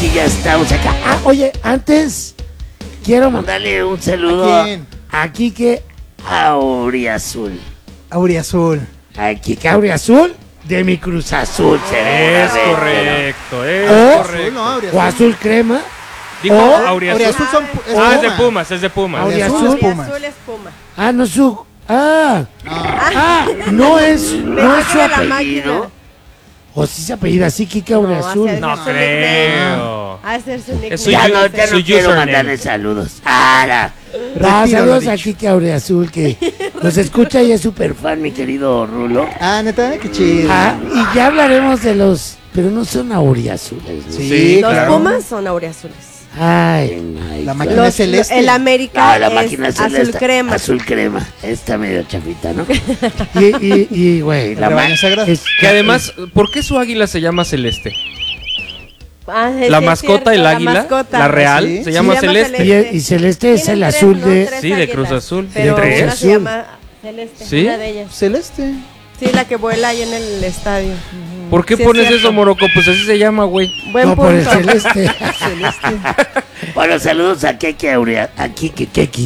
sí, ya estamos acá. Oye, antes quiero mandarle un saludo ¿A quién? a Quique Auriazul. Auriazul. A Quique Auriazul de mi Cruz Azul. Es correcto, es O- correcto. No, Auriazul. O azul crema. Dijo o- Auriazul. Auriazul son es Es de Puma. Pumas, es de Pumas. Auriazul. Auriazul es Pumas. Azul es Puma. Ah, no su. Ah, No es su de la apellido. máquina. O si se apellida así, Quique Auriazul. hace- No su creo. A hacer su nickname. Es su Ya yo- no, ya su no quiero username. mandarle saludos. No, Retiro saludos lo a dicho. Quique Auriazul, que nos escucha y es súper fan, mi querido Rulo. neta, qué chido. Y ya hablaremos de los... Pero no son auriazules, ¿no? Sí, Los claro. Pumas son auriazules. Ay, La máquina es celeste. El América la es máquina azul celeste, crema. Azul crema. Está medio chafita, ¿no? y güey, El la rebaño sagrado. Que además, ¿por qué su águila se llama Celeste? Sí, La es mascota, cierto, el la águila, mascota. la real, Sí. se llama Se llama Celeste. Celeste. Y Celeste es Tienen el tres, azul ¿no? de... Tres Sí, de águilas, Cruz Azul. Pero De Cruz una Azul. se llama Celeste, ¿Sí? una de ellas. Celeste. Sí, la que vuela ahí en el estadio. ¿Por qué Sí, es pones cierto. eso, Morocco? Pues así se llama, güey. Buen No, por el punto. celeste. Bueno, saludos a Keke Keki.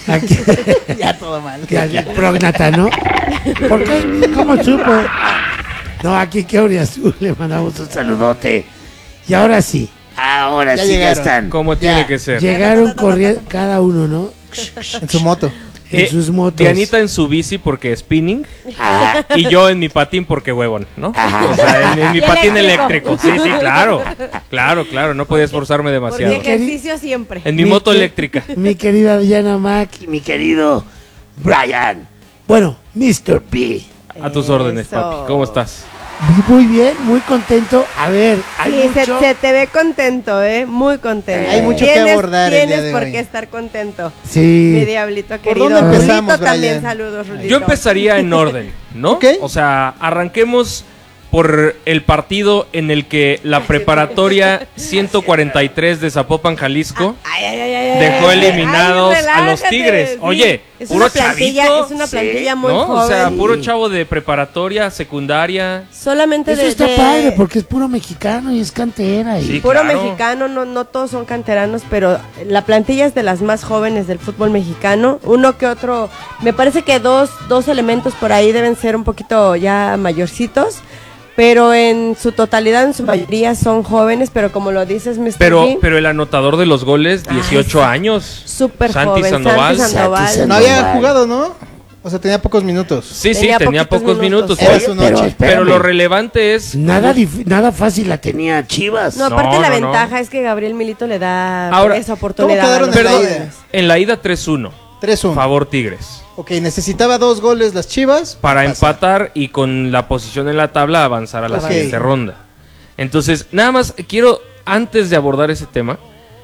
Ya todo mal. Prognata, ¿no? ¿Por qué? ¿Cómo supo? No, aquí que Auriazul le mandamos un saludote. Y ahora sí, Ya ya llegaron. están. Como Ya. tiene que ser. Llegaron corriendo cada uno, ¿no? En su moto. En sus motos. Dianita en su bici porque spinning Ah, y yo en mi patín porque huevón, ¿no? Ajá. O sea, en mi Y patín eléctrico. eléctrico. Sí, claro. Claro, no podía esforzarme Por demasiado. ejercicio siempre. En mi moto eléctrica. Mi querida Diana Mac y mi querido Brian. Bueno, Mr. P. A tus órdenes, Eso. papi. ¿Cómo estás? Muy bien, muy contento. A ver, hay Sí, mucho... se te ve contento, muy contento. Hay mucho que Tienes- abordar el día Tienes de por hoy. qué estar contento. Mi Sí. diablito ¿Por querido. dónde empezamos, Rulito también, Brian? saludos, Rulito. Yo empezaría en orden, ¿no? Ok. O sea, arranquemos por el partido en el que la preparatoria 143 de Zapopan, Jalisco, dejó eliminados a los relájate, Tigres. sí. Oye, es puro una plantilla, chavito, es una sí, plantilla muy ¿no? joven. O sea, puro chavo de preparatoria, secundaria. Solamente Eso de, está de- padre porque es puro mexicano y es cantera. Y... Sí. puro claro. mexicano, no todos son canteranos, pero la plantilla es de las más jóvenes del fútbol mexicano. Uno que otro, me parece que dos elementos por ahí deben ser un poquito ya mayorcitos, pero en su totalidad, en su mayoría son jóvenes, pero como lo dices, Mr. Pero, G, pero el anotador de los goles, 18 Ay, años. súper Santi joven, Sandoval. Santi Sandoval. Santi No había Sandoval. jugado, ¿no? O sea, tenía pocos minutos. Sí, Tenía tenía poquitos pocos minutos. minutos. Era Oye, su pero, noche. espérame, pero lo relevante es... nada fácil la tenía Chivas. No, aparte No, la no, no. ventaja es que Gabriel Milito le da Ahora, esa oportunidad. ¿cómo a quedaron los en la Perdón, ida? jóvenes. en la ida 3-1. 3-1. Favor Tigres. Ok, necesitaba 2 goles las Chivas. Para pasar. empatar y con la posición en la tabla avanzar a la Ok. siguiente ronda. Entonces, nada más quiero, antes de abordar ese tema,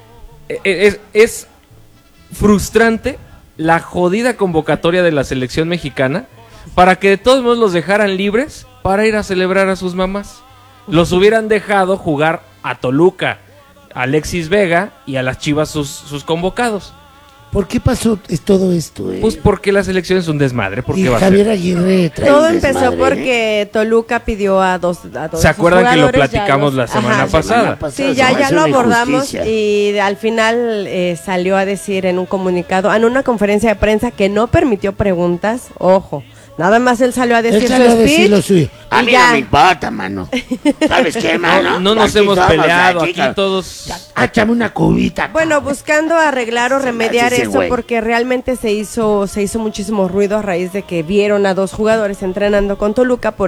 es frustrante la jodida convocatoria de la selección mexicana para que de todos modos los dejaran libres para ir a celebrar a sus mamás. Los hubieran dejado jugar a Toluca, a Alexis Vega y a las Chivas sus convocados. ¿Por qué pasó todo esto? Pues porque la selección es un desmadre. ¿Por Y qué va a ser? Javier Aguirre trae Todo un empezó desmadre, ¿eh? porque Toluca pidió a dos ¿Se acuerdan que lo jugadores, ya platicamos los- la semana Ajá, pasada? Sí, ya lo abordamos y al final salió a decir en un comunicado, en una conferencia de prensa que no permitió preguntas, ojo, nada más él salió a decir Él salió a su decir speech lo suyo. A y mí ya. no me importa, mano. ¿Sabes qué, mano? No nos Aquí hemos somos, peleado, aquí cabrón. todos... Échame una cubita. Bueno, buscando arreglar o Se me remediar hace ese eso güey. porque realmente se hizo muchísimo ruido a raíz de que vieron a dos jugadores entrenando con Toluca por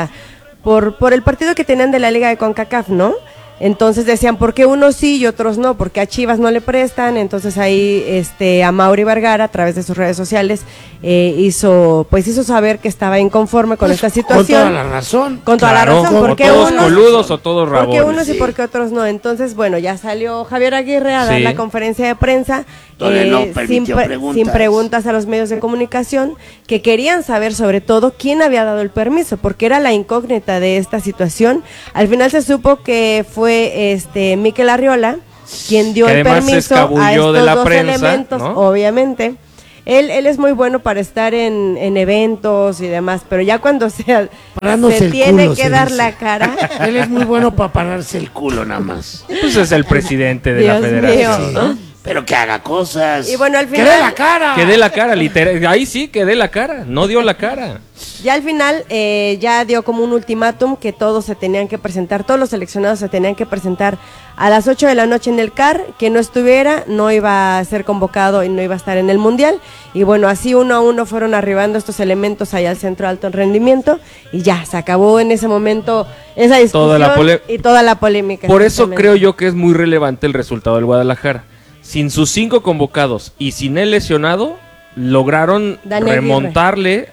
el partido que tenían de la Liga de CONCACAF, ¿no? Entonces decían, ¿por qué unos sí y otros no? Porque a Chivas no le prestan. Entonces ahí a Mauri Vergara, a través de sus redes sociales, hizo saber que estaba inconforme con esta Con situación. toda la razón. Con toda Claro, la razón, o porque todos unos, coludos o todos porque rabones. unos y sí. porque otros no. Entonces, bueno, ya salió Javier Aguirre a dar Sí. la conferencia de prensa Donde no sin, permitió preguntas. sin preguntas a los medios de comunicación que querían saber sobre todo quién había dado el permiso, porque era la incógnita de esta situación. Al final se supo que fue Mikel Arriola quien dio Que el además se permiso escabulló a estos de la dos prensa, elementos, ¿no? obviamente. Él es muy bueno para estar en eventos y demás, pero ya cuando Parándose se el tiene culo, que se dar dice. la cara. Él es muy bueno para pararse el culo nada más. Pues es el presidente de la Dios federación. mío. ¿No? Pero que haga cosas. Y bueno, al ¡Que dé final, la cara! Que dé la cara, literal. Ahí sí, que dé la cara. No dio la cara. ya al final ya dio como un ultimátum que todos se tenían que presentar, todos los seleccionados se tenían que presentar a las 8 de la noche en el CAR, que no estuviera, no iba a ser convocado y no iba a estar en el Mundial. Y bueno, así uno a uno fueron arribando estos elementos allá al Centro de Alto Rendimiento y ya, se acabó en ese momento esa discusión y toda la polémica. Por eso exactamente. creo yo que es muy relevante el resultado del Guadalajara. Sin sus 5 convocados y sin él lesionado, lograron Daniel remontarle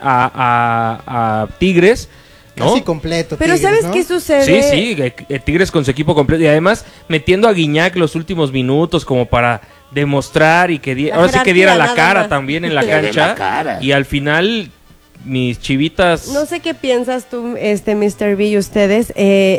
a Tigres, ¿no? Casi completo. Pero Tigres, ¿sabes ¿no? qué sucede? Sí, Tigres con su equipo completo y además metiendo a Guiñac los últimos minutos como para demostrar y que La ahora sí que diera jerarquía, la nada cara más. también en la Que dé cancha la cara. y al final mis chivitas No sé qué piensas tú, Mr. B y ustedes.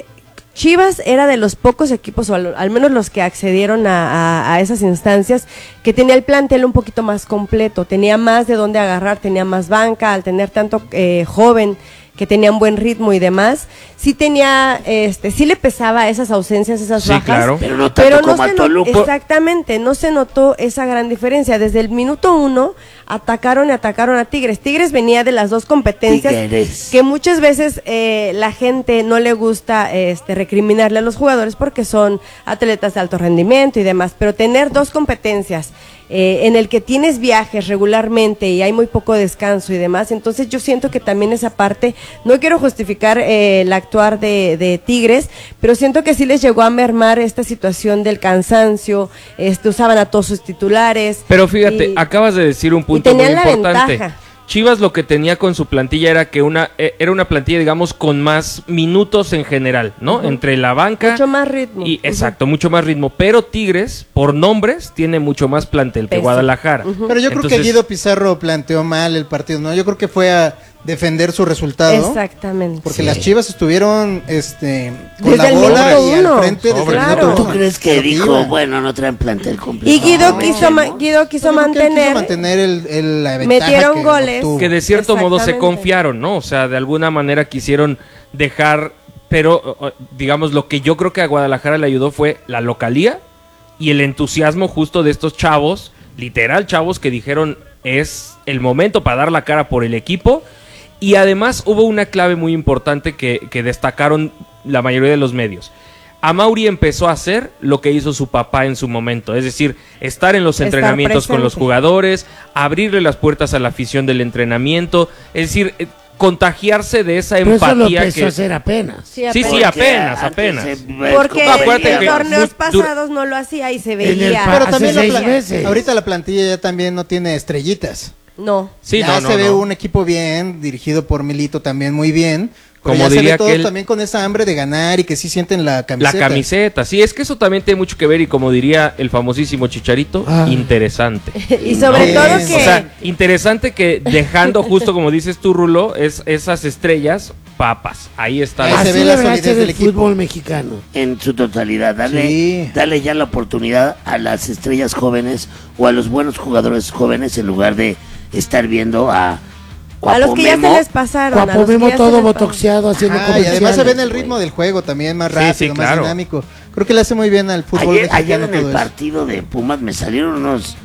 Chivas era de los pocos equipos, o al menos los que accedieron a esas instancias, que tenía el plantel un poquito más completo, tenía más de dónde agarrar, tenía más banca, al tener tanto joven que tenían buen ritmo y demás, sí tenía, sí le pesaba esas ausencias, esas Sí, bajas, claro. Pero no tanto como al Toluca. exactamente, no se notó esa gran diferencia. Desde el minuto 1 atacaron y atacaron a Tigres. Tigres venía de las dos competencias Tigres. que muchas veces la gente no le gusta recriminarle a los jugadores porque son atletas de alto rendimiento y demás, pero tener dos competencias en el que tienes viajes regularmente y hay muy poco descanso y demás, entonces yo siento que también esa parte, no quiero justificar el actuar de Tigres, pero siento que sí les llegó a mermar esta situación del cansancio, usaban a todos sus titulares. Pero fíjate, y- acabas de decir un punto y muy tenían la importante. ventaja. Chivas lo que tenía con su plantilla era que era una plantilla, digamos, con más minutos en general, ¿no? Entre la banca Mucho más ritmo. y exacto, mucho más ritmo. Pero Tigres, por nombres, tiene mucho más plantel que Peso. Guadalajara. Pero yo creo que Entonces, Guido Pizarro planteó mal el partido, ¿no? Yo creo que fue a defender su resultado. Exactamente. Porque Sí. las Chivas estuvieron con Desde la el bola minuto y uno. al frente desde el Claro. minuto ¿Tú uno. crees que Lo dijo, iba. bueno, no traen plantel completo? Y Guido No, quiso, ¿no? Guido quiso Yo creo que él quiso mantener. mantener la ventaja Metieron que goles. obtuvo. que de cierto modo se Exactamente. confiaron, ¿no? O sea, de alguna manera quisieron dejar, pero digamos, lo que yo creo que a Guadalajara le ayudó fue la localía y el entusiasmo justo de estos chavos, literal chavos que dijeron es el momento para dar la cara por el equipo. Y además hubo una clave muy importante que destacaron la mayoría de los medios. Amaury empezó a hacer lo que hizo su papá en su momento, es decir, estar en los Estar entrenamientos con los presente. jugadores, abrirle las puertas a la afición del entrenamiento, es decir, contagiarse de esa Pero eso lo empatía empezó a hacer apenas. Sí, apenas. Porque No, acuérdate en que torneos muy duro. pasados no lo hacía y se En el veía. Pero hace también 6 meses. ahorita la plantilla ya también no tiene estrellitas. No. Sí, ya no, se no, ve no. un equipo bien, dirigido por Milito también muy bien. Pero Como ya se diría ve todos aquel- también con esa hambre de ganar y que sí sienten la La camiseta. camiseta, sí, es que eso también tiene mucho que ver y como diría el famosísimo Chicharito, Ah. interesante. Y sobre No. todo Bien. que O sea, interesante que dejando justo como dices tú, Rulo, esas estrellas, papas, ahí está. Ahí Así se ve la debería solidez ser del el equipo. fútbol mexicano. En su totalidad. Sí. Dale ya la oportunidad a las estrellas jóvenes o a los buenos jugadores jóvenes en lugar de estar viendo a los que ya se Memo. les pasaron. a Guapo los que Memo ya se todo les pasaron. botoxeado haciendo Ah, y comerciales. además se ve en el ritmo del juego también más Sí, rápido, sí, más claro. dinámico. Creo que le hace muy bien al fútbol Ayer mexicano en el todo eso. partido de Pumas me salieron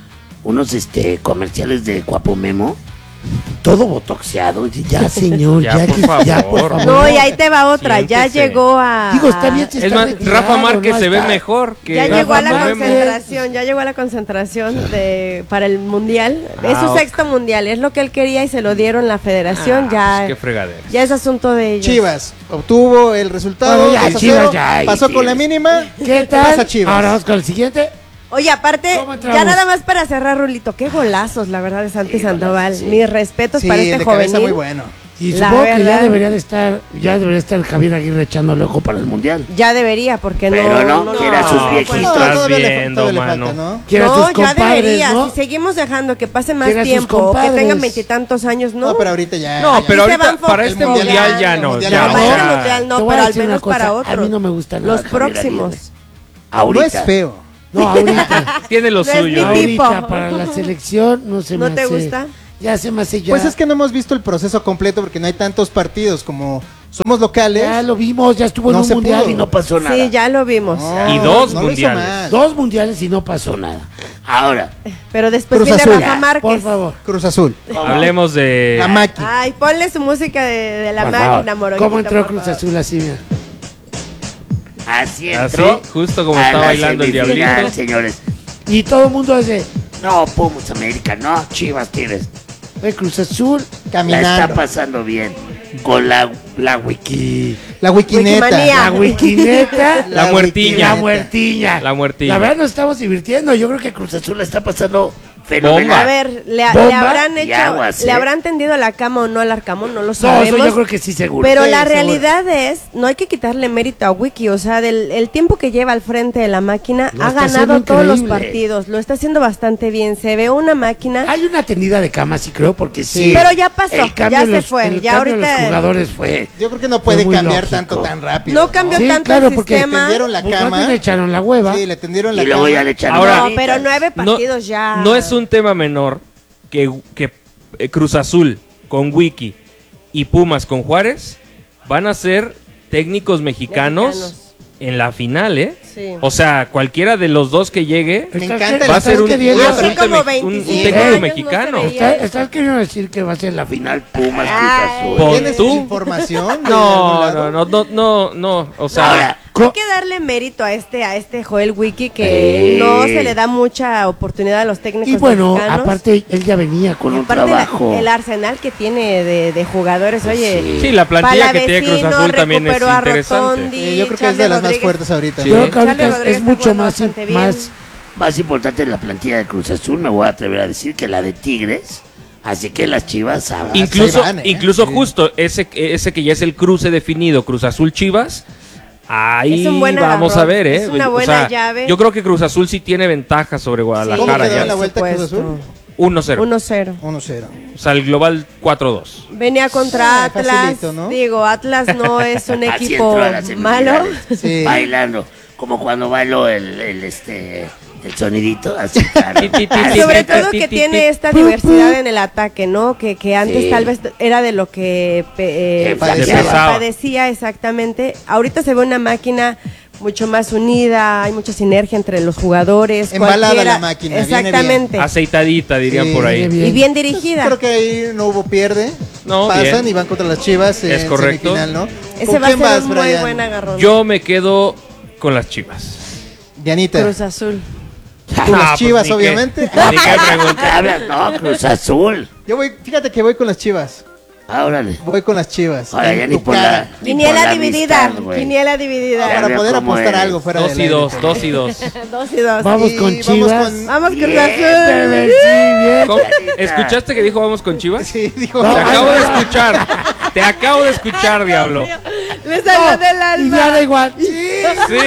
unos comerciales de Guapo Memo. Todo botoxeado. Y ya, señor, Ya, por por favor. favor. No, y ahí te va otra. Ya Siéntese. llegó a. Digo, está bien. se Es está más, retirado, Rafa Márquez no se ve está- mejor que Ya llegó a la Rafa Márquez. concentración, ya llegó a la concentración para el mundial. Es su ok. sexto mundial, es lo que él quería y se lo dieron la federación. Ah, ya, pues qué fregadera. ya es asunto de ellos. Chivas obtuvo el resultado. Bueno, ya, 2-0, Chivas ya, ahí pasó con la tienes. mínima. ¿Qué tal? Pasa Chivas. Ahora vamos con el siguiente. Oye, aparte, ¿Cómo entramos? ya nada más para cerrar, Rulito, qué golazos, la verdad, de Santi Sandoval. sí. Mis respetos Sí, para este de cabeza juvenil. muy bueno. Y La supongo que ya verdad. debería estar Javier Aguirre echando el ojo para el mundial. Ya debería, porque Pero no, no. quiere a sus no, viejitos. No, Estás todavía le viendo, todavía le mano. falta, ¿no? Quiere a No, sus ya compadres, debería. ¿no? Si seguimos dejando que pase más Quiere a sus tiempo, que compadres. tengan veintitantos años, ¿no? No, pero ahorita ya. No, ya. pero se ahorita van para el este mundial, mundial ya el no. mundial ya ya No, no. para ahora- el mundial Te no, voy a pero al decir una menos cosa, para a otros. mí no me gusta nada Los Javier próximos. Aguirre. Ahorita. No es feo. No, ahorita. Tiene lo No es suyo. mi tipo. Ahorita para la selección no se me ¿No te hace. gusta? Ya se me hace ya. Pues es que no hemos visto el proceso completo porque no hay tantos partidos como somos locales. Ya lo vimos, ya estuvo No en un se mundial pudo. y no pasó nada. Sí, ya lo vimos. No, Y dos no lo hizo mundiales. mal. 2 mundiales y no pasó nada. Ahora, Pero después Cruz viene Azul. Rafa Márquez. por favor. Cruz Azul. Hablemos de... La máquina. Ay, ponle su música de la Por máquina, favor. Moroguito. ¿Cómo entró por Cruz favor. Azul así, mira? Así Así, entró. justo como a está la bailando el semifinal, diablito. señores. Y todo el mundo dice, No, Pumas América, no, Chivas Tigres. Cruz Azul, La está Caminando. pasando bien. Con la wiki. La wikineta. Wikimanía. la wikineta, La muertiña. y la muertiña. La muertiña. La verdad nos estamos divirtiendo. Yo creo que Cruz Azul la está pasando Fenomenal. A ver, le Bomba habrán y hecho, aguas, le ¿eh? habrán tendido la cama o no al Arcamón, no lo No, sabemos. eso yo creo que sí, seguro. Pero Sí, la seguro. realidad es, no hay que quitarle mérito a Wiki, o sea, el tiempo que lleva al frente de la máquina, Lo ha está haciendo ganado todos los increíble. partidos, lo está haciendo bastante bien, se ve una máquina, Hay una tendida de cama, sí creo, porque sí. pero ya pasó, el cambio ya de se los- fue, el ya cambio de ahorita los jugadores fue. Yo creo que no puede muy cambiar lógico. tanto tan rápido. no cambió Sí, tanto claro, el porque sistema. Tendieron la Pues más cama. bien le echaron la hueva. Sí, le tendieron la Y luego cama. ya le echaron Ahora- No, ganitas. pero 9 No- partidos ya. No es un tema menor que Cruz Azul con Wiki y Pumas con Juárez van a ser técnicos mexicanos en la final, ¿eh? Sí. O sea, cualquiera de los dos que llegue Me Estás encanta que- el va a ser un, estás queriendo- Hace como un 25 técnico años no mexicano. se veía. ¿Estás queriendo decir que va a ser la final? Pumas Ay. Cruz Azul. Pon ¿Tienes tú. información? de No, algún no, lado? no. O sea, Ahora, Hay que darle mérito a este Joel Wiki que no se le da mucha oportunidad a los técnicos Y bueno, mexicanos. aparte él ya venía con con un Aparte trabajo. el arsenal que tiene de jugadores, oye, sí, la plantilla que tiene Cruz Palavecino Azul también es recuperó a interesante. Rotondi, Yo creo que es Charlie de las más Rodríguez. fuertes ahorita. Sí. Yo creo que Charlie ahorita Rodríguez es está mucho jugando más, bastante bien. Más importante en la plantilla de Cruz Azul, me voy a atrever a decir que la de Tigres. Así que las Chivas ahora incluso, ahí van, ¿eh? incluso Sí. justo ese que ya es el cruce definido, Cruz Azul Chivas. Ahí Es un buen vamos agarrón, a ver, ¿eh? es una O buena sea, llave. Yo creo que Cruz Azul sí tiene ventaja sobre ¿Cómo Guadalajara. quedó ya. la vuelta Cruz Supuesto. Azul? 1-0. 1-0. 1-0. O sea, el global 4-2. Venía contra Ah, Atlas. facilito, ¿no? Digo, Atlas no es un así equipo entró a las malo. semifinales, Sí. bailando. Como cuando bailó el sonidito, así claro. Ti, ti, ti, Así ti, Sobre entró. todo ti, que ti, tiene ti. esta diversidad en el ataque, ¿no? Que antes Sí. tal vez era de lo que Padecía. padecía exactamente. Ahorita se ve una máquina mucho más unida, hay mucha sinergia entre los jugadores. Embalada cualquiera- la máquina, viene bien. Exactamente. Aceitadita, dirían Sí, por ahí. viene bien. Y bien dirigida. Creo que ahí no hubo pierde. No, Pasan bien. y van contra las Chivas Es en correcto. semifinal, ¿no? Ese ¿Con va a quién ser vas, un muy Brian? buen agarrón. Yo me quedo con las Chivas. Dianita. Cruz Azul. Tú las pues Chivas, ni qué- obviamente. ni qué pregunta. Habla, no, Cruz Azul. Yo voy, fíjate que voy con las Chivas. Órale. Voy con las Chivas. Ahora En ya ni tu por cara. la. ni por Quiniela la dividida. amistad, güey. Quiniela dividida. Ya Para veo poder cómo apostar eres. algo fuera 2 del y aire. 2, 2 y 2. 2 y 2. Vamos Y con vamos Chivas. con- Vamos Cruz Bien, Azul. Bebé, sí, bien. ¿Cómo? ¿Escuchaste que dijo vamos con Chivas? Sí, dijo. No, Te acabo de escuchar. Te acabo de escuchar, diablo. Le salió del Y ya da alma. igual. Sí.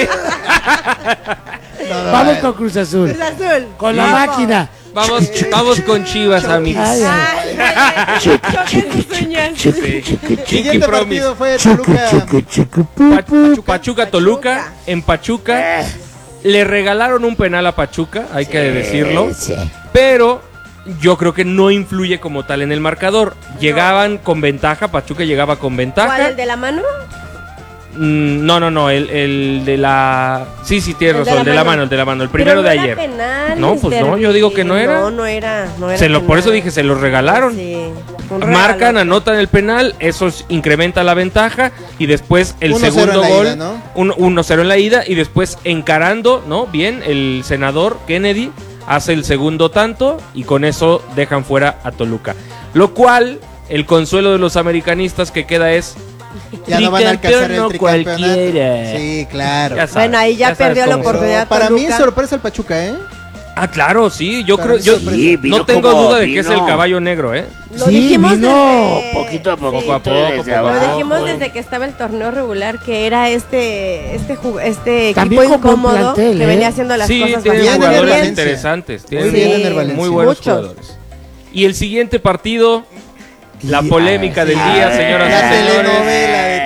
Vamos con Cruz Azul. Cruz Azul. Con la Vamos. máquina. Vamos con Chivas, amigos. Ay, ay. Ay, choquen sus uñas. Chiqui Siguiente Promise. partido fue Toluca. Pachuca Toluca. En Pachuca le regalaron un penal a Pachuca, hay que decirlo. Sí. Pero yo creo que no influye como tal en el marcador. Llegaban con ventaja, Pachuca llegaba con ¿Cuál, ventaja. el de la mano? No, el de la... Sí, tienes razón, el de la mano, el primero Pero de no ayer. era penal, No, pues no, Mr. yo digo que no era. No, no era. Por eso dije, se los regalaron. Sí, un Marcan, regalo. anotan el penal, eso incrementa la ventaja y después el 1-0 segundo en la gol, ida, ¿no? 1-0 en la ida y después encarando, ¿no? Bien, el senador Kennedy hace el segundo tanto y con eso dejan fuera a Toluca. Lo cual, el consuelo de los americanistas que queda es... Ya no van a alcanzar el Tricampeón no tricampeonato. cualquiera. Sí, claro. Ya sabes, Bueno, ahí ya ya sabes perdió la cómo son. oportunidad. Pero para mí Toluca. sorpresa el Pachuca, ¿eh? Ah, claro, sí, yo Para creo... mí Yo sorpresa. Sí, vino no tengo como duda de que es el vino. caballo negro, ¿eh? Lo Sí, dijimos vino desde... Poquito a poco. Poco a poco, desde poco a abajo, Lo poco. dijimos güey. desde que estaba el torneo regular que era este También equipo con buen incómodo plantel, que ¿eh? venía haciendo las Sí, cosas tiene Bien en el jugadores Valencia. interesantes. Tiene Muy bien en el muy Valencia. buenos Muchos. jugadores. Y el siguiente partido, la polémica del a día, ver. señoras La y señores. telenovela de todos La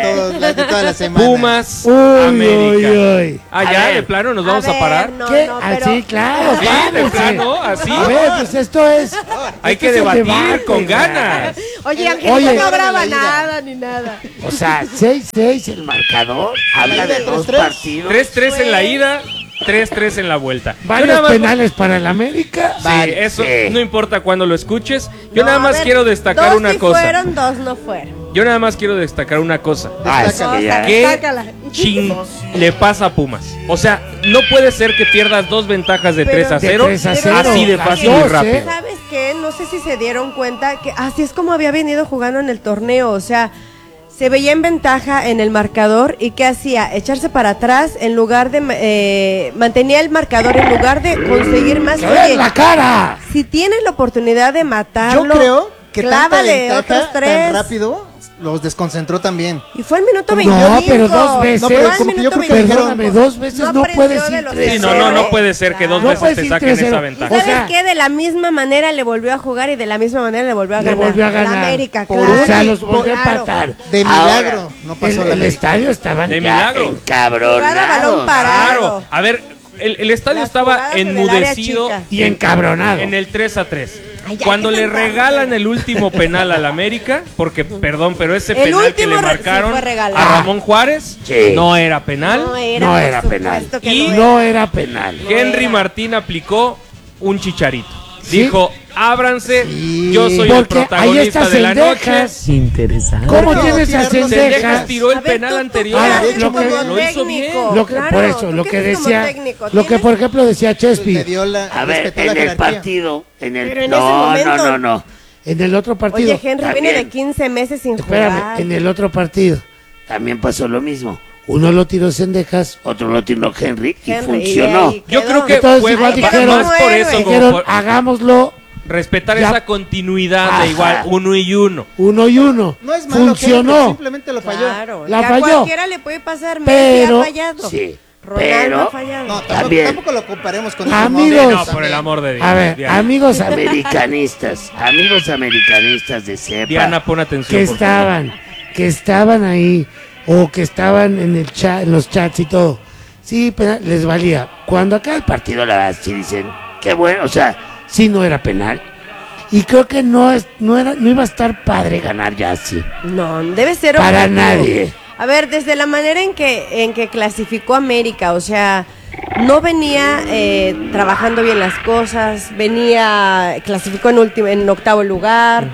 de toda la semana. Pumas, Uy, América. uy, uy. Ah, A ya, ver. de plano nos vamos a ver, parar. No, ¿Qué? no, Ah, pero... sí, claro. Sí, de vamos, plano, así. A ver, pues esto es. Hay esto que es el debatir debate, con güey. ganas. Oye, Ángel, Oye. no graba La ida. nada ni nada. O sea, 6-6 el marcador. Habla de 2 3-3. partidos. 3-3 en la ida, 3-3 en la vuelta. Yo Varios nada más- penales para el América. Sí, Vale. eso Sí. no importa cuándo lo escuches. Yo No, nada a más ver, quiero destacar dos una sí cosa. fueron, dos no fueron. Yo nada más quiero destacar una cosa. Ah, es que ya. ¿Qué Sácala. ching le pasa a Pumas? O sea, no puede ser que pierdas 2 ventajas de Pero- 3-0 De 3-0, así de las fácil y dos, rápido. ¿Sabes qué? No sé si se dieron cuenta que así es como había venido jugando en el torneo. O sea, se veía en ventaja en el marcador y ¿qué hacía? Echarse para atrás en lugar de... mantenía el marcador en lugar de conseguir más. ¡Que vean Oye, la cara! si tienes la oportunidad de matarlo, Yo creo que tanta clávale otros ventaja tan 3. rápido los desconcentró también. Y fue el minuto No, 25. pero 2 veces. No, pero Fue el como que yo minuto creo que dijeron, 25. Perdóname, 2 veces no aprendió puedes de ir los 3-0. Sí, no puede ser que 2 No veces puedes te ir saquen 3-0. esa ¿Y ventaja. O sabes sea- qué? De la misma manera le volvió a jugar y de la misma manera le volvió a Le ganar. volvió a ganar. La América, Por claro. O sea, los volvió a Claro. empatar. De Ahora, milagro, no pasó El la América. estadio estaba De ya milagro. Jugada balón Encabronados. parado. Claro. A ver, el estadio Las estaba jugadas en el área enmudecido chica. y encabronado. en el 3-3. Ay, ya, Cuando ¿qué le tanta? regalan el último penal al América, porque, perdón, pero ese El penal que último le sí marcaron fue regalado. a Ramón Juárez Sí. no era penal. No No era, era por penal. supuesto que Y no No era penal. Henry era. Martín aplicó un chicharito. ¿Sí? Dijo, ábranse, Sí. yo soy el Porque ahí protagonista está de la noche. Cendejas. Interesante. ¿Cómo No, tienes a tirarlos Cendejas Cendejas? tiró el A ver, penal tú anterior. Ahora, qué haces lo que- como lo hizo bien. técnico? Lo que, Claro, por eso, ¿tú lo qué que haces como decía, técnico? lo que Tienes- por ejemplo decía Le Chespi, dio la, A ver, respetó la en el jerarquía. partido, en el... Pero en no, ese momento- no. en el otro partido, Oye, Henry También. viene de 15 meses sin espérame, jugar. en el otro partido, También pasó lo mismo. uno lo tiró Cendejas, Otro lo tiró Henry y Henry, funcionó. ahí Yo quedó. creo que Entonces, fue igual más dijeron- por eso, como dijeron, por hagámoslo respetar Ya. esa continuidad Ajá. de igual 1 y 1. 1 y 1. No es malo, Henry, Funcionó. simplemente lo falló. Claro, La que a falló. cualquiera le puede pasar. Messi Pero- ha fallado. Sí, Ronaldo pero- ha fallado. No, También. tampoco lo comparemos con Amigos. No, por el amor de Dios. A ver, Diana. amigos amigos americanistas de cepa. Diana, pon atención. que por favor. estaban ahí o que estaban en el chat, en los chats y todo, sí, penal, les valía. Cuando acá el partido, Partido, la verdad, sí dicen, qué bueno, o sea, sí no era penal. Y creo que no iba a estar padre ganar ya así. No, debe ser Para objetivo. nadie. A ver, desde la manera en que clasificó América, o sea, no venía trabajando bien las cosas, clasificó en octavo lugar,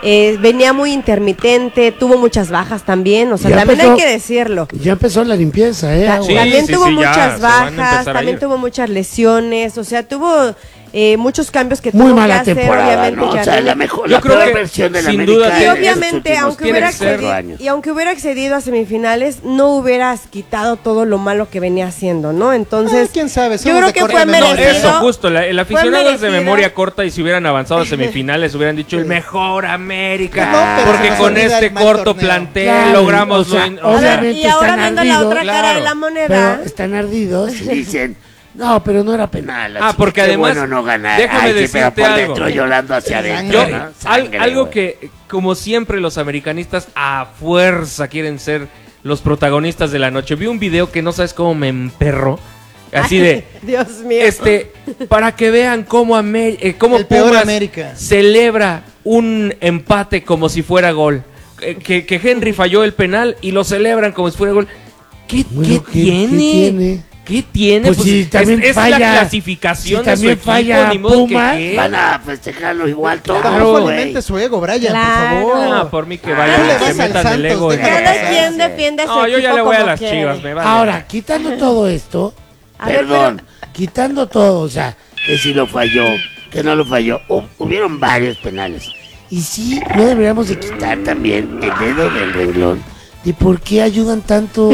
venía muy intermitente, tuvo muchas bajas también, o sea, Ya también empezó- hay que decirlo. Ya empezó la limpieza, Ta- Sí, también sí, tuvo sí, ya, muchas se van a bajas, empezar a también ir. tuvo muchas lesiones, o sea, tuvo muchos cambios que Muy tuvo mala que hacer, temporada, obviamente. ¿no? O sea, Jardine. la mejor, Yo la creo peor que, versión de la sin América duda, de Y tiene- estos obviamente, últimos aunque tiene hubiera que ser accedido, años. y aunque hubiera accedido a semifinales, no hubieras quitado todo lo malo que venía haciendo, ¿no? Entonces, quién sabe, yo somos creo de que corta fue memoria. No, merecido. eso justo, el aficionado es de merecida. memoria corta y si hubieran avanzado a semifinales hubieran dicho el mejor América, No, pero porque se nos con olvida este el mal corto torneo. plantel Claro, logramos o sea, lo in- A ver, obviamente y ahora están viendo la ardidos, otra cara claro. de la moneda. pero están ardidos. Y dicen, No, pero no era penal. penal, así porque que además, bueno no ganar. déjame Ay, sí, decirte pero por algo. dentro llorando hacia adentro, Yo, ¿no? Sangre, algo güey. que, como siempre, los americanistas a fuerza quieren ser los protagonistas de la noche. Vi un video que no sabes cómo me emperró. Así de, Dios mío. para que vean cómo, cómo El peor Pumas América. celebra un empate como si fuera gol. Que Henry falló el penal y lo celebran como si fuera gol. ¿Qué, Bueno, qué ¿qué tiene? tiene? ¿Qué tiene? Pues si también es falla- la clasificación si de su también equipo, falla ni modo que Pumas, qué. Van a festejarlo igual todo, Tampoco güey. alimente su ego, Brian, Claro. por favor. No, por mí que Ah, vayan no le y se vas al metan el Santos, ego. en déjalo la Cada pasar. quien sí. defiende a su No, yo ya equipo le voy a como las quiere. Chivas, me vale. Ahora, quitando todo esto, Perdón, quitando todo, o sea, que si lo falló, que no lo falló. Hubieron varios penales. y sí, no deberíamos de quitar Quitar también el dedo del renglón. de por qué ayudan tanto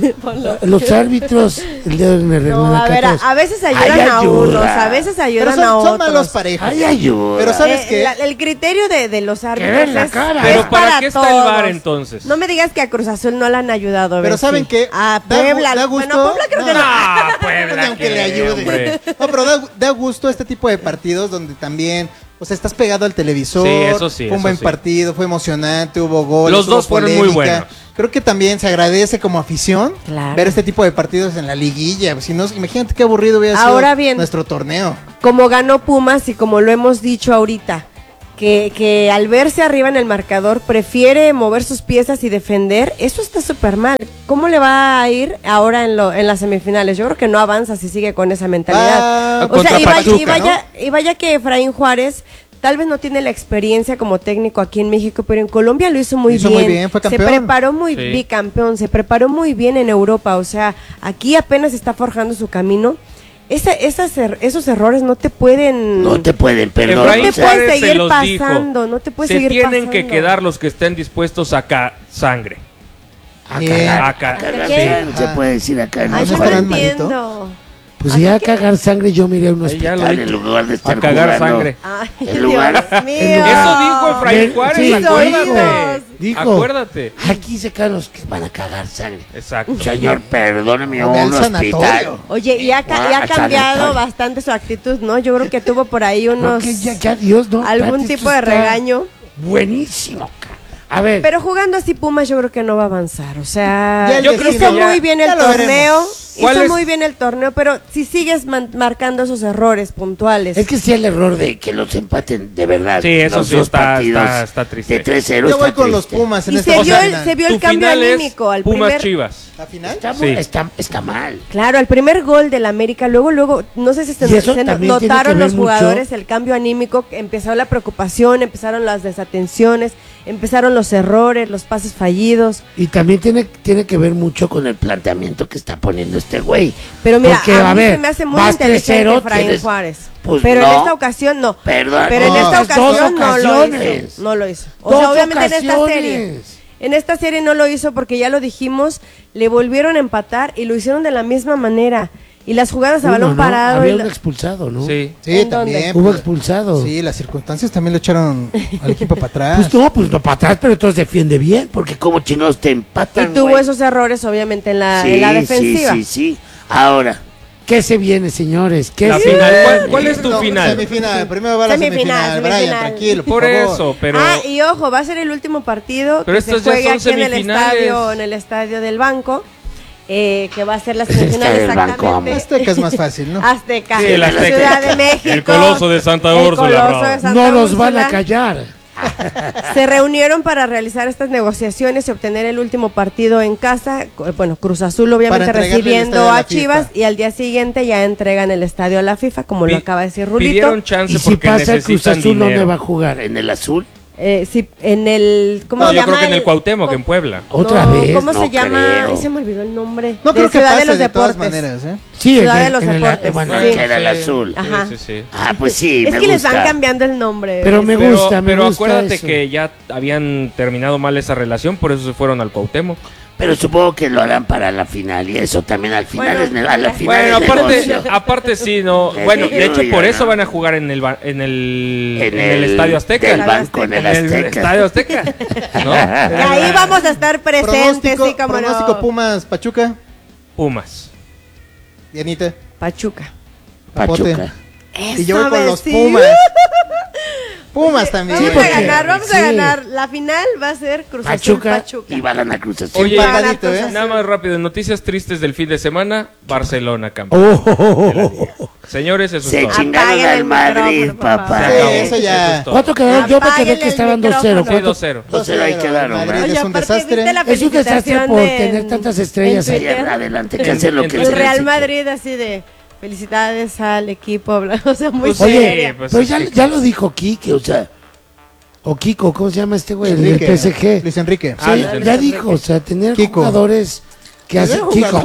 los árbitros el dedo en el No, a ver, a veces ayudan Hay a ayuda. unos, a veces Pero ayudan son, a son otros. malos parejos. Hay ayuda. Pero ¿sabes qué? El criterio de los árbitros ven la es, cara. es Pero ¿para para qué está el VAR, todos. entonces? No me digas que a Cruz Azul no le han ayudado. Pero Bessie. ¿saben qué? A Da gu- Puebla. da gusto. Bueno, Puebla creo que no. Ah, Puebla, Ni aunque le ¿qué, ayude. hombre? No, pero da gusto este tipo de partidos donde también O sea, estás pegado al televisor. Sí, eso sí, Fue un eso buen sí. partido, fue emocionante, hubo goles. Los dos hubo fueron muy polémica. buenos. Creo que también se agradece como afición Claro. ver este tipo de partidos en la liguilla. Si no, imagínate qué aburrido hubiera Ahora sido bien. nuestro torneo. Como ganó Pumas y como lo hemos dicho ahorita, que al verse arriba en el marcador prefiere mover sus piezas y defender, eso está súper mal. ¿Cómo le va a ir ahora en las semifinales? Yo creo que no avanza si sigue con esa mentalidad. Va O sea, contra y vaya, Pachuca, y vaya que Efraín Juárez tal vez no tiene la experiencia como técnico aquí en México, pero en Colombia lo hizo muy Lo hizo bien. muy bien, fue Se campeón. preparó muy Sí. bicampeón, se preparó muy bien en Europa. O sea, aquí apenas está forjando su camino. Esos errores no te pueden... No te pueden perdonar. Efraín No te puedes Juárez se seguir los pasando, dijo. no te puedes Se seguir tienen que pasando. quedar los que estén dispuestos a sangre. A Bien. cagar. A ca- Cagar sí. sangre, se puede decir acá en Ay, ¿No yo no estarán entiendo. Pues ya a cagar sangre yo miré a un Ahí ya hospital. lo en lugar de estar A cagar jugando. sangre. Ay, En lugar- Dios mío. Eso dijo Efraín Juárez, Sí, acuérdate. dijo. Acuérdate. Aquí se caen los que van a cagar sangre. Exacto. Señor, perdóneme, Ve al un hospital. sanatorio. Oye, y ha cambiado sanatorio. bastante su actitud, ¿no? Yo creo que tuvo por ahí Creo unos... que ya Dios, ¿no? algún Espérate, tipo esto de está regaño. Buenísimo. A ver, Pero jugando así Pumas yo creo que no va a avanzar. O sea, Ya el Yo creo hizo que ya- muy bien el ya lo torneo. veremos. ¿Cuál Hizo es? muy bien el torneo, pero si sigues marcando esos errores puntuales. es que sí el error de... Que los empaten de verdad. Sí, eso los sí dos está- partidos está triste. De 3-0 Yo voy está con los triste. Pumas en y esta se vio, final. se vio Tu el cambio final es anímico al Pumas primer... Chivas. ¿La final? Sí. Está mal. Claro, el primer gol del América, luego, no sé si Y eso se también tiene que notaron ver los mucho. jugadores el cambio anímico, empezó la preocupación, empezaron las desatenciones, empezaron los errores, los pases fallidos. Y también tiene que ver mucho con Con el planteamiento que está poniendo este güey. Pero mira, Porque, a a mí ver, se me hace muy vas inteligente 3-0, Efraín tienes- Juárez. Pues pero en no. esta ocasión no. Perdón. Pero en No, esta esas dos ocasión no lo hizo. ocasiones. No lo hizo. O Dos sea, obviamente en esta ocasiones. serie. En esta serie no lo hizo porque ya lo dijimos, le volvieron a empatar y lo hicieron de la misma manera. Y las jugadas a Uno, balón ¿no? parado. Había y un la- expulsado, ¿no? Sí. Sí, ¿En dónde? también. Hubo pues, expulsado. Sí, las circunstancias también lo echaron al equipo para atrás. Pues no para atrás, pero entonces defiende bien. Porque como chingados te y empatan, tuvo güey. esos errores obviamente en la Sí, defensiva. sí. Ahora, ¿Qué se viene, señores? ¿Qué La se final. viene? ¿Cuál es tu No, final? Semifinal. Primero va la Semifinal, semifinal. Brian, semifinal. tranquilo, Por favor. eso, pero... Ah, y ojo, va a ser el último partido Pero que se estos ya juegue son aquí semifinales. en el estadio del Banco, que va a ser la Estadio semifinal del Banco, exactamente. amo. Azteca es más fácil, ¿no? Azteca, Sí, el Azteca. Ciudad de México. El Coloso de Santa el Úrsula, Coloso bravo. de Santa No los van a Úrsula. callar. Se reunieron para realizar estas negociaciones y obtener el último partido en casa. Bueno, Cruz Azul obviamente Para entregarle el recibiendo estadio a la a Chivas FIFA. y al día siguiente ya entregan el estadio a la FIFA, como lo Pi- acaba de decir Rulito. Pidieron chance Y si porque pasa el Cruz necesitan Azul, ¿dónde dinero. va a jugar? en el azul. Sí, en el... ¿Cómo No, se yo llama? creo que en el Cuauhtémoc, en Puebla. ¿Otra No, vez? ¿Cómo No se llama? creo. Ay, se me olvidó el nombre. No De creo que Ciudad pase de los de todas Deportes. maneras, ¿eh? Sí, Ciudad de los Deportes. bueno, Sí. Que era el azul. Ajá. Sí, sí, sí. Ah, pues sí, Es me que les gusta. van cambiando el nombre. Pero me Pero, gusta, me pero gusta acuérdate eso. que ya habían terminado mal esa relación, por eso se fueron al Cuauhtémoc. Pero supongo que lo harán para la final y eso también al final Bueno, es a la final Bueno, es negocio. aparte sí, no. Es Bueno, de hecho negocio, por ¿no? eso van a jugar en el En Estadio Azteca. del banco, en el Azteca. Estadio Azteca. ¿No? Y ahí vamos a estar presentes, sí, como pronóstico no. Pumas, Pachuca, Pumas. Dianita, Pachuca. Pachuca. y yo voy con los sí. Pumas. Pumas también. Sí, Vamos porque- a ganar, vamos sí. a ganar. La final va a ser Cruz Pachuca. Azul Pachuca. Y va a ganar Cruz Azul. Oye, Empatadito, Cruz ¿eh? Azul. Nada más rápido, noticias tristes del fin de semana. Barcelona campeón. Oh, Señores, eso Se es todo. chingaron Apaguen al el Madrid, micrófono, por papá. Se Sí, acabó. eso ya. es todo. ¿Cuánto quedaron? Yo me quedé Apáguenle que el estaban micrófono. 2-0. Sí, ¿Cuánto? 2-0. 2-0 ahí quedaron, Madrid ¿verdad? es un aparte, desastre. ¿viste la Es un desastre felicitación por en- tener tantas estrellas. en Sí, Twitter? adelante, que hacen lo que El El les Real dicen. Madrid así de felicidades al equipo, o sea, muy Pues Oye, seria. pues pero es que- ya lo dijo Quique, o sea. O Kiko, ¿cómo se llama este güey? El del Enrique, PSG. Luis Enrique. Sí, Ah, Luis ya Enrique. dijo, o sea, tener Kiko. jugadores que hacen Kiko.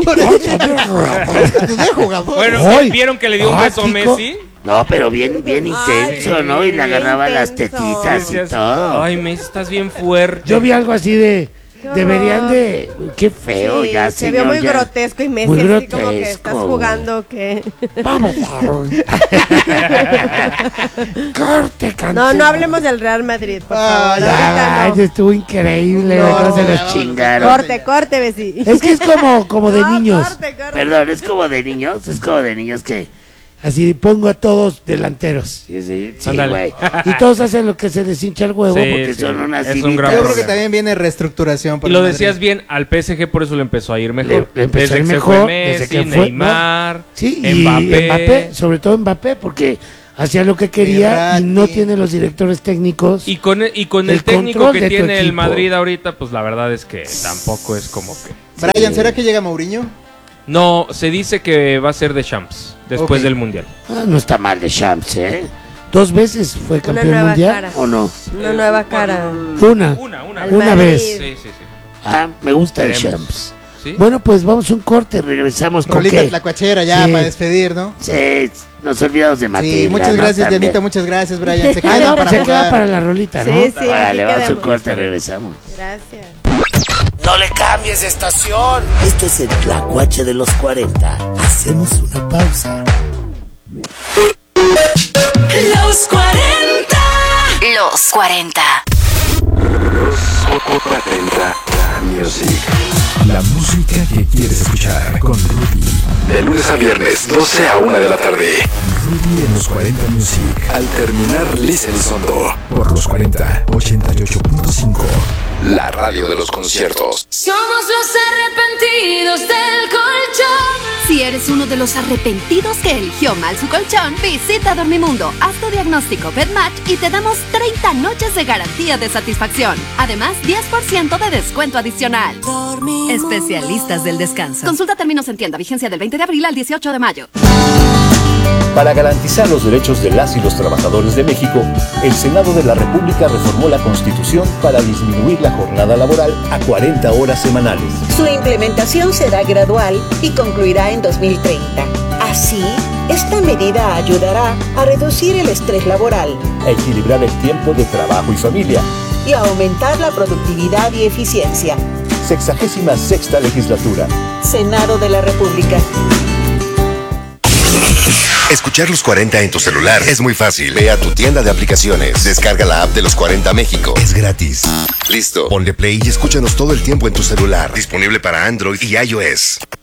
Bueno, Ay. ¿vieron que le dio un Ay, beso a Kiko. Messi? No, pero bien intenso, ¿no? Y le agarraba las intenso. tetitas y Decías, todo. Ay, Messi, estás bien fuerte. Yo vi algo así de. Qué Deberían horror. de. Qué feo, Sí, ya, se vio señor. muy ya. grotesco y Messi Muy así como que grotesco, estás güey. jugando que... Vamos, cabrón. Corte, No, canción. no hablemos del Real Madrid, por favor. ahorita Ay, no. estuvo increíble. No, cómo se los no, chingaron. Corte, Bessi. Es que es como de No, niños. corte. Perdón, es como de niños que así pongo a todos delanteros. Sí, Ándale. güey. Y todos hacen lo que se les hincha el huevo. Sí, porque sí, son unas es un cinitas. gran Yo creo que problema. también viene reestructuración. por Y lo el Madrid. decías bien, al PSG por eso le empezó a ir mejor. Le empezó a ir desde que mejor, se fue desde Messi, que fue- Neymar, Sí, y Mbappé, sobre todo Mbappé, porque hacía lo que quería y no Verratti. tiene los directores técnicos. Y con el El técnico control que de tu tiene el equipo. Madrid ahorita, pues la verdad es que tampoco es como que... Brian, ¿será que llega Mourinho? No, se dice que va a ser de Champs después Ok. del Mundial. No está mal de Champs, ¿eh? 2 veces fue Una campeón nueva mundial. cara. ¿O no? Una nueva cara. Una Al una Madrid. vez. Sí, sí, sí. Ah, me gusta el Esperemos. Champs. ¿Sí? Bueno, pues vamos a un corte. Regresamos con Rolita qué. Tlacuachera ya Sí. para despedir, ¿no? Sí, nos olvidamos de Matilda. Sí, muchas ¿no? gracias, También. Dianita, muchas gracias, Brian. Se Ah, quedan no, para se queda jugar. para la rolita, ¿no? Sí, sí, Vale, aquí vamos a un quedamos. corte, regresamos. Gracias. No le cambies de estación. Esto es el Tlacuache de los 40. Hacemos una pausa. Los 40. Los 40. Music. La música que quieres escuchar con Rudy. De lunes a viernes, 12 a 1 de la tarde. Rudy en los 40 Music. Al terminar, Liz Elizondo. Por los 40, 88.5. La radio de los conciertos. Somos los arrepentidos del colchón. Si eres uno de los arrepentidos que eligió mal su colchón, visita Dormimundo, haz tu diagnóstico BedMatch y te damos 30 noches de garantía de satisfacción. Además, 10% de descuento adicional. Especialistas del descanso. Consulta términos en tienda. Vigencia del 20 de abril al 18 de mayo. Para garantizar los derechos de las y los trabajadores de México, el Senado de la República reformó la Constitución para disminuir la jornada laboral a 40 horas semanales. Su implementación será gradual y concluirá en 2030. Así, esta medida ayudará a reducir el estrés laboral A equilibrar el tiempo de trabajo y familia. y a aumentar la productividad y eficiencia. 66ª legislatura. Senado de la República. Escuchar los 40 en tu celular es muy fácil. Ve a tu tienda de aplicaciones. Descarga la app de los 40 México. Es gratis. Listo. Ponle play y escúchanos todo el tiempo en tu celular. Disponible para Android y iOS.